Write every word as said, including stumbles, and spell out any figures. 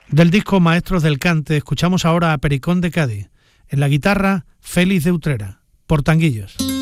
Del disco Maestros del Cante escuchamos ahora a Pericón de Cádiz. En la guitarra, Félix de Utrera, por Tanguillos.